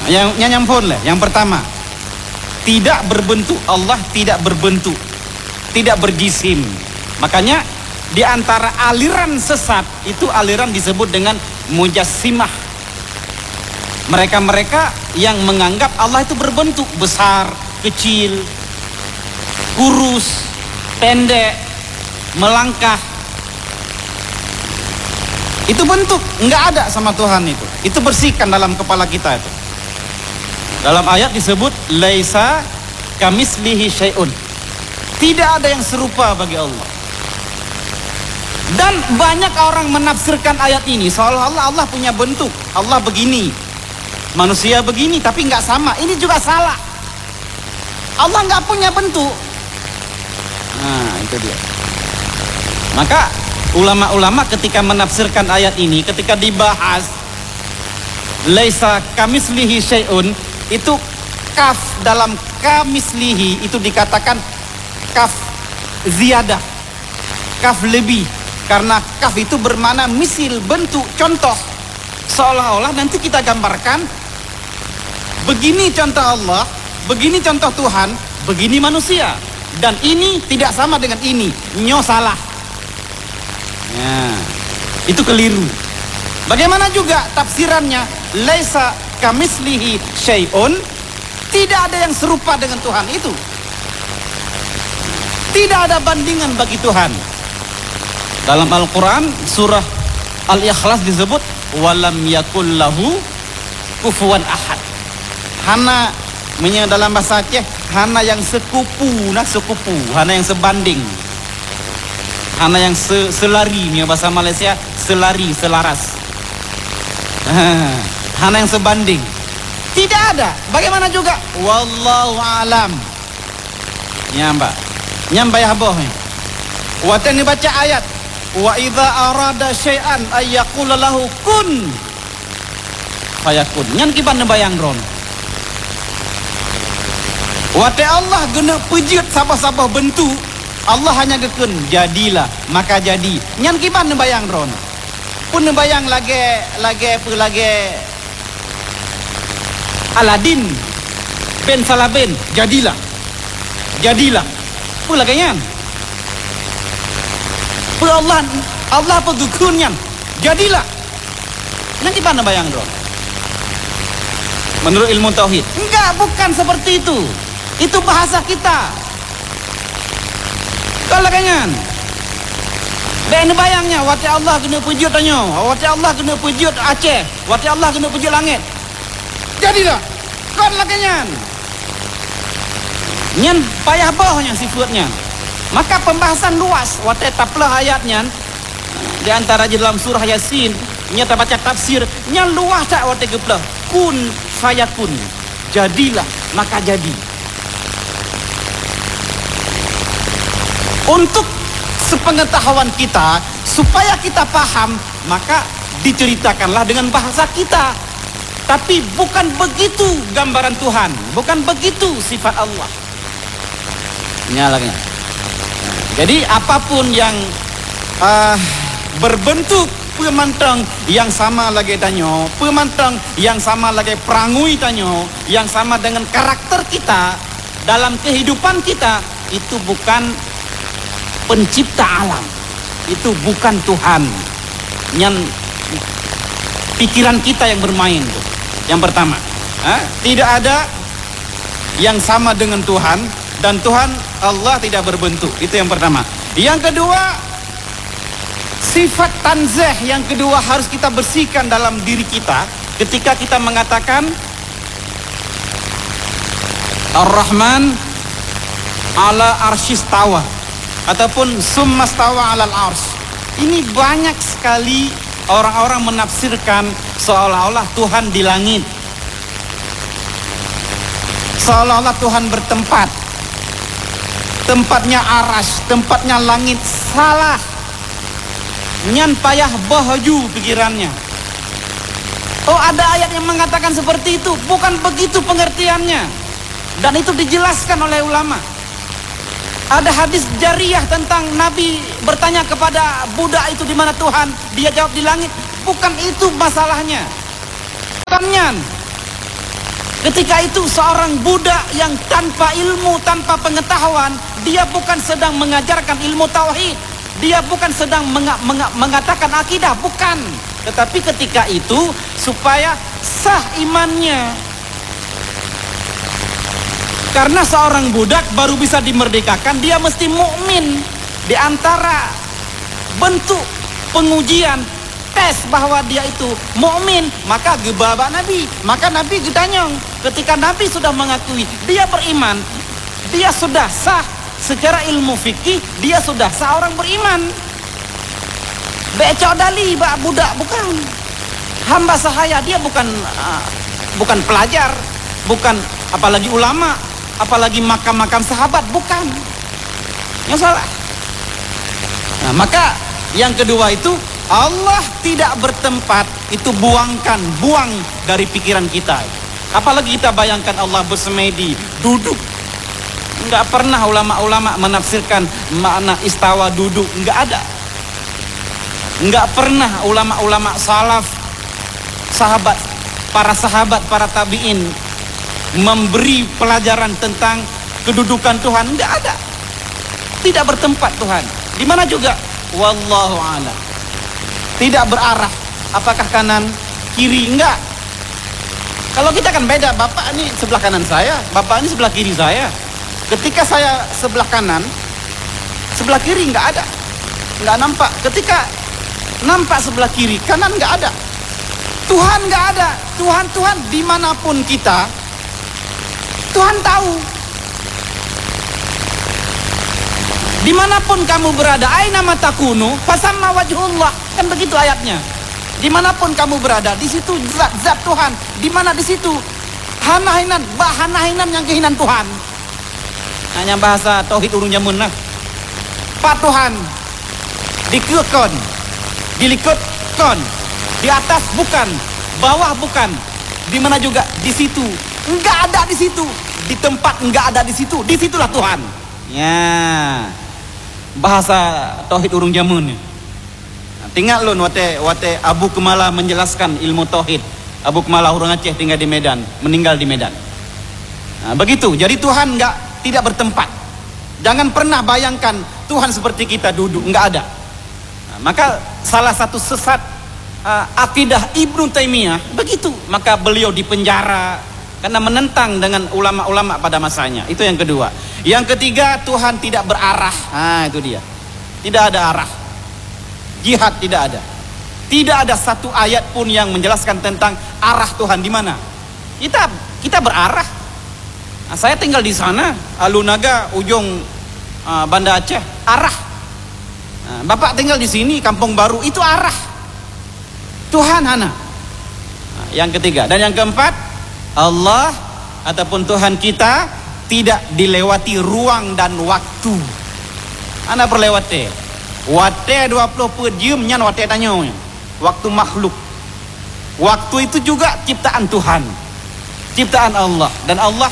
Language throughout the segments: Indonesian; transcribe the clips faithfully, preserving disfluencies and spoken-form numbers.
Yang yang pun lah. Yang pertama, tidak berbentuk. Allah tidak berbentuk, tidak berjisim. Makanya di antara aliran sesat itu aliran disebut dengan mujassimah. Mereka-mereka yang menganggap Allah itu berbentuk, besar, kecil, kurus, pendek, melangkah. Itu bentuk, nggak ada sama Tuhan itu. Itu bersihkan dalam kepala kita itu. Dalam ayat disebut laisa kamislihi syai'un. Tidak ada yang serupa bagi Allah. Dan banyak orang menafsirkan ayat ini seolah-olah Allah punya bentuk. Allah begini, manusia begini, tapi nggak sama. Ini juga salah. Allah nggak punya bentuk. Nah, itu dia. Maka ulama-ulama ketika menafsirkan ayat ini, ketika dibahas laisa kamislihi syai'un, itu kaf dalam kamislihi itu dikatakan kaf ziyadah, kaf lebih, karena kaf itu bermakna misil, bentuk, contoh. Seolah-olah nanti kita gambarkan begini contoh Allah, begini contoh Tuhan, begini manusia, dan ini tidak sama dengan ini. Nyo salah. Ya, itu keliru. Bagaimana juga tafsirannya laisa kamislihi syai'un, tidak ada yang serupa dengan Tuhan itu. Tidak ada bandingan bagi Tuhan. Dalam Al-Quran surah Al-Ikhlas disebut walam yakul lahu kufuwan ahad. Hana menye dalam bahasa Aceh, hana yang sekupu, nah sekupu, hana yang sebanding, hana yang se selari, nih bahasa Malaysia selari, selaras. Hana yang sebanding. Tidak ada. Bagaimana juga wallahu alam. Nyamba. Nyamba ya boh. Watan dibaca ayat wa idza arada syai'an ay yaqula lahu kun fayakun. Nyan kiban bayang ron. Wate Allah guna pejut sabah-sabah bentuk. Allah hanya gekun jadilah, maka jadi. Nyan kiban bayang ron. Pun bayang lagi lagi apa lagi Aladin Ben Salaben jadilah. Jadilah. Apa lagi nyan? Apa Allah Allah apa gekunnya? Jadilah. Nanti mana bayang dong? Menurut ilmu tauhid. Enggak, bukan seperti itu. Itu bahasa kita. Kalau kanyan. Dan bayangnya wati Allah kena pujud tanya. Wati Allah kena pujud Aceh. Wati Allah kena pujud langit. Jadilah. Kon lah kanyan. Nyan payah bawahnya sifatnya. Maka pembahasan luas wati taplah ayatnya. Di antara dalam surah Yasin, nyata baca tafsir, nyan luas tak wati geplah. Kun fayakun. Jadilah, maka jadi. Untuk sepengetahuan kita, supaya kita paham, maka diceritakanlah dengan bahasa kita. Tapi bukan begitu gambaran Tuhan, bukan begitu sifat Allah. Nyalanya. Jadi apapun yang uh, berbentuk pemantang yang sama lagi tanyo, pemantang yang sama lagi perangui tanyo, yang sama dengan karakter kita dalam kehidupan kita, itu bukan pencipta alam, itu bukan Tuhan. Yang pikiran kita yang bermain tuh. Yang pertama, ha? Tidak ada yang sama dengan Tuhan, dan Tuhan Allah tidak berbentuk. Itu yang pertama. Yang kedua, sifat tanzih yang kedua harus kita bersihkan dalam diri kita ketika kita mengatakan Ar-Rahman ala arsyistawa ataupun summastawa alal ars. Ini banyak sekali orang-orang menafsirkan seolah-olah Tuhan di langit, seolah-olah Tuhan bertempat, tempatnya aras, tempatnya langit. Salah. Nyan payah bahaju pikirannya. Oh, ada ayat yang mengatakan seperti itu. Bukan begitu pengertiannya. Dan itu dijelaskan oleh ulama. Ada hadis jariyah tentang Nabi bertanya kepada budak itu di mana Tuhan, dia jawab di langit. Bukan itu masalahnya. Bukan nyan. Ketika itu seorang budak yang tanpa ilmu, tanpa pengetahuan, dia bukan sedang mengajarkan ilmu tauhid, dia bukan sedang menga menga mengatakan akidah, bukan. Tetapi ketika itu supaya sah imannya. Karena seorang budak baru bisa dimerdekakan, dia mesti mukmin. Di antara bentuk pengujian tes bahwa dia itu mukmin, maka gebaba Nabi, maka Nabi gedanyong. Ketika Nabi sudah mengakui dia beriman, dia sudah sah secara ilmu fikih, dia sudah sah orang beriman. Becok dali bak budak bukan hamba sahaya, dia bukan uh, bukan pelajar, bukan apalagi ulama, apalagi makam-makam sahabat, bukan. Yang salah. Nah, maka yang kedua itu Allah tidak bertempat, itu buangkan, buang dari pikiran kita. Apalagi kita bayangkan Allah bersemedi, duduk. Enggak pernah ulama-ulama menafsirkan makna istawa duduk, enggak ada. Enggak pernah ulama-ulama salaf, sahabat, para sahabat, para tabi'in memberi pelajaran tentang kedudukan Tuhan, enggak ada. Tidak bertempat Tuhan. Di mana juga? Wallahu a'lam. Tidak berarah, apakah kanan, kiri, enggak. Kalau kita kan beda, bapak ini sebelah kanan saya, bapak ini sebelah kiri saya. Ketika saya sebelah kanan, sebelah kiri enggak ada, enggak nampak. Ketika nampak sebelah kiri, kanan enggak ada. Tuhan enggak ada. Tuhan, Tuhan dimanapun kita, Tuhan tahu. Dimanapun kamu berada, aina matakunu fasamma wajhullah, kan begitu ayatnya. Dimanapun kamu berada, di situ zat, zat Tuhan. Di mana di situ? Hanahinan, bahanahinan yang kehinan Tuhan. Hanya bahasa tauhid urung jamun lah. Pak Tuhan, dikekon, dilikutkan, di atas bukan, bawah bukan. Di mana juga? Di situ. Enggak ada di situ. Di tempat enggak ada di situ. Di situlah Tuhan. Ya. Bahasa tauhid urung jamun. Tinggal lun wate wate Abu Kemala menjelaskan ilmu tauhid. Abu Kemala orang Aceh tinggal di Medan, meninggal di Medan. Nah, begitu. Jadi Tuhan enggak tidak bertempat. Jangan pernah bayangkan Tuhan seperti kita duduk, enggak ada. Nah, maka salah satu sesat uh, akidah Ibnu Taimiyah begitu. Maka beliau dipenjara karena menentang dengan ulama-ulama pada masanya. Itu yang kedua. Yang ketiga, Tuhan tidak berarah. Nah, itu dia. Tidak ada arah. Jihad tidak ada. Tidak ada satu ayat pun yang menjelaskan tentang arah Tuhan di mana. Kita kita berarah. Nah, saya tinggal di sana, Alunaga, ujung uh, Banda Aceh, arah. Nah, Bapak tinggal di sini, Kampung Baru, itu arah. Tuhan hana. Nah, yang ketiga dan yang keempat, Allah ataupun Tuhan kita tidak dilewati ruang dan waktu. Ana berlewati. Wate dua puluh empat jam nyan wate tanya. Waktu makhluk. Waktu itu juga ciptaan Tuhan. Ciptaan Allah, dan Allah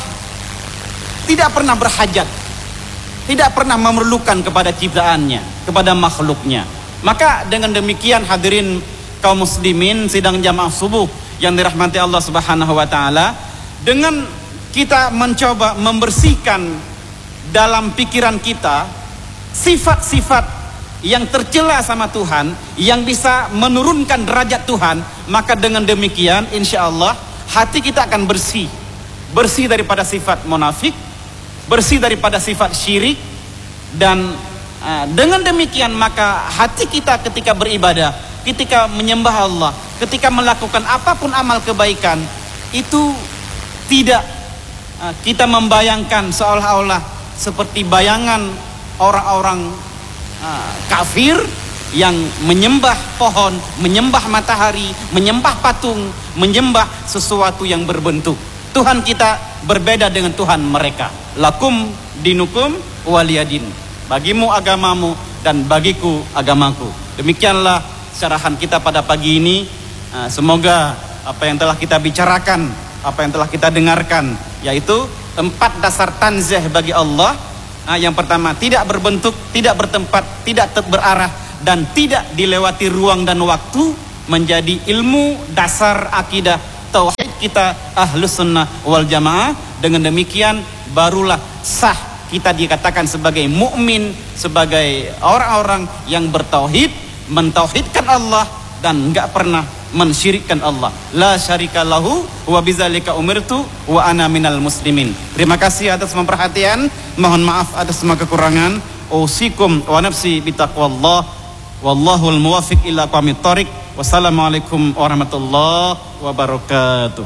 tidak pernah berhajat. Tidak pernah memerlukan kepada ciptaannya, kepada makhluknya. Maka dengan demikian hadirin kaum muslimin sidang jamaah subuh yang dirahmati Allah Subhanahu wa taala, dengan kita mencoba membersihkan dalam pikiran kita sifat-sifat yang tercela sama Tuhan, yang bisa menurunkan derajat Tuhan, maka dengan demikian insya Allah hati kita akan bersih. Bersih daripada sifat munafik, bersih daripada sifat syirik, dan uh, dengan demikian maka hati kita ketika beribadah, ketika menyembah Allah, ketika melakukan apapun amal kebaikan, itu tidak kita membayangkan seolah-olah seperti bayangan orang-orang uh, kafir yang menyembah pohon, menyembah matahari, menyembah patung, menyembah sesuatu yang berbentuk. Tuhan kita berbeda dengan Tuhan mereka. Lakum dinukum waliyadin. Bagimu agamamu dan bagiku agamaku. Demikianlah syarahan kita pada pagi ini. Uh, semoga apa yang telah kita bicarakan, apa yang telah kita dengarkan, yaitu empat dasar tanzih bagi Allah. Nah, yang pertama, tidak berbentuk, tidak bertempat, tidak berarah, dan tidak dilewati ruang dan waktu, menjadi ilmu dasar akidah tauhid kita ahlus sunnah wal jamaah. Dengan demikian barulah sah kita dikatakan sebagai mukmin, sebagai orang-orang yang bertauhid, mentauhidkan Allah dan enggak pernah mensyirikkan Allah. La syarika lahu wa bidzalika umirtu wa ana minal muslimin. Terima kasih atas semua perhatian. Mohon maaf atas semua kekurangan. Usikum wa nafsi bitaqwallah. Wallahul muwaffiq ila aqwamit thoriq. Wassalamualaikum warahmatullahi wabarakatuh.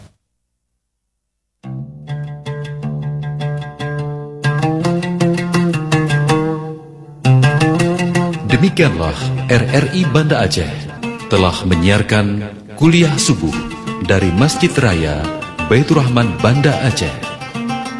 Demikianlah R R I Banda Aceh telah menyiarkan kuliah subuh dari Masjid Raya Baitur Rahman Banda Aceh.